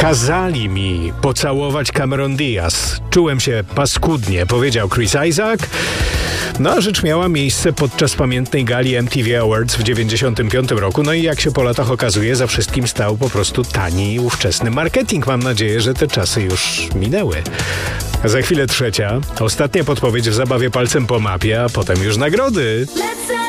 Kazali mi pocałować Cameron Diaz. Czułem się paskudnie, powiedział Chris Isaak. No a rzecz miała miejsce podczas pamiętnej gali MTV Awards w 1995 roku. No i jak się po latach okazuje, za wszystkim stał po prostu tani, ówczesny marketing. Mam nadzieję, że te czasy już minęły. Za chwilę trzecia, ostatnia podpowiedź w zabawie palcem po mapie, a potem już nagrody.